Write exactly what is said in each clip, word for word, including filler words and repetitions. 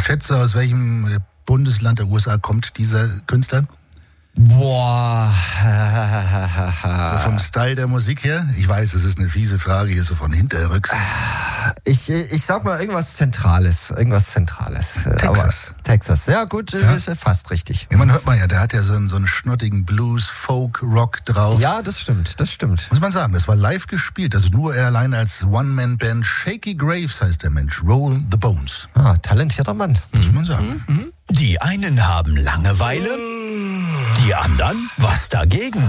schätze, aus welchem Bundesland der U S A kommt dieser Künstler? Boah. So vom Style der Musik her? Ich weiß, es ist eine fiese Frage hier so von hinterrücks. Ich, ich sag mal irgendwas Zentrales. Irgendwas Zentrales. Texas. Aber Texas. Ja, gut, Ja. ist fast richtig. Ja, man hört mal ja, der hat ja so einen, so einen schnottigen Blues, Folk, Rock drauf. Ja, das stimmt, das stimmt. Muss man sagen, das war live gespielt. Also nur er allein als One-Man-Band. Shaky Graves heißt der Mensch. Roll the Bones. Ah, talentierter Mann. Muss man sagen. Mhm. Die einen haben Langeweile, die anderen was dagegen.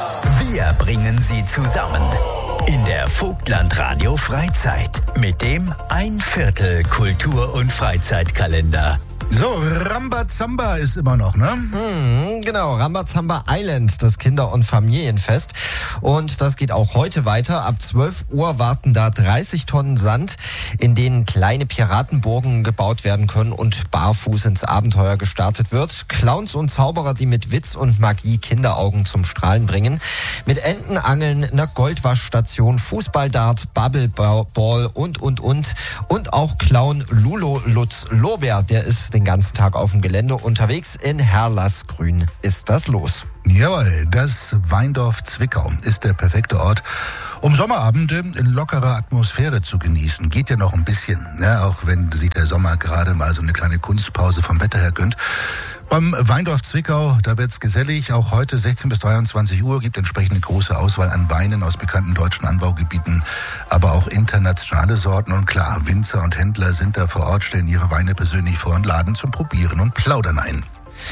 Wir bringen sie zusammen in der Vogtland-Radio Freizeit mit dem Ein Viertel Kultur- und Freizeitkalender. So, Rambazamba ist immer noch, ne? Mhm, genau, Rambazamba Island, das Kinder- und Familienfest. Und das geht auch heute weiter. Ab zwölf Uhr warten da dreißig Tonnen Sand, in denen kleine Piratenburgen gebaut werden können und barfuß ins Abenteuer gestartet wird. Clowns und Zauberer, die mit Witz und Magie Kinderaugen zum Strahlen bringen. Mit Entenangeln, einer Goldwaschstation, Fußballdart, Bubbleball und, und, und. Und auch Clown Lulo Lutz Lohbert, der ist den ganzen Tag auf dem Gelände unterwegs. In Herrlasgrün ist das los. Jawohl, das Weindorf Zwickau ist der perfekte Ort, um Sommerabende in lockerer Atmosphäre zu genießen. Geht ja noch ein bisschen, ja, auch wenn sich der Sommer gerade mal so eine kleine Kunstpause vom Wetter her gönnt. Beim Weindorf Zwickau, da wird's gesellig. Auch heute sechzehn bis dreiundzwanzig Uhr gibt entsprechend eine große Auswahl an Weinen aus bekannten deutschen Anbaugebieten, aber auch internationale Sorten. Und klar, Winzer und Händler sind da vor Ort, stellen ihre Weine persönlich vor und laden zum Probieren und Plaudern ein.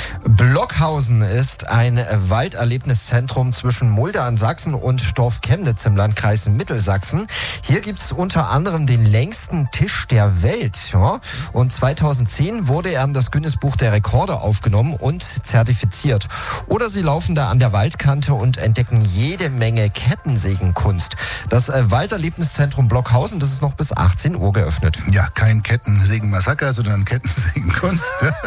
Blockhausen ist ein Walderlebniszentrum zwischen Mulda in Sachsen und Dorf Chemnitz im Landkreis Mittelsachsen. Hier gibt's unter anderem den längsten Tisch der Welt. Ja? Und zweitausendzehn wurde er in das Guinness-Buch der Rekorde aufgenommen und zertifiziert. Oder Sie laufen da an der Waldkante und entdecken jede Menge Kettensägenkunst. Das Walderlebniszentrum Blockhausen, das ist noch bis achtzehn Uhr geöffnet. Ja, kein Kettensägen-Massaker, sondern Kettensägenkunst.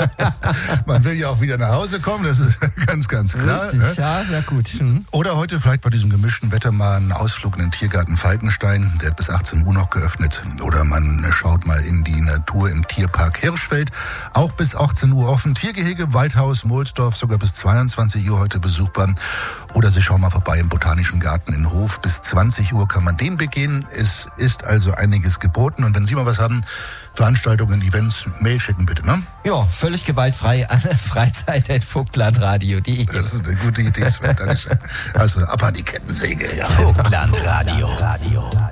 Man will ja auch wieder nach Hause kommen, das ist ganz, ganz klar. Richtig, ne? ja, ja gut. Mhm. Oder heute vielleicht bei diesem gemischten Wetter mal einen Ausflug in den Tiergarten Falkenstein, der hat bis achtzehn Uhr noch geöffnet. Oder man schaut mal in die Natur im Tierpark Hirschfeld, auch bis achtzehn Uhr offen. Tiergehege, Waldhaus, Mohlsdorf, sogar bis zweiundzwanzig Uhr heute besuchbar. Oder Sie schauen mal vorbei im Botanischen Garten in Hof, bis zwanzig Uhr kann man den begehen. Es ist also einiges geboten und wenn Sie mal was haben, Veranstaltungen, Events, Mail schicken bitte, ne? Ja, völlig gewaltfrei an Freizeit at vogtlandradio punkt de. Das ist eine gute Idee, Sven, Dankeschön. Also ab an die Kettensäge. Ja. Vogtland Radio.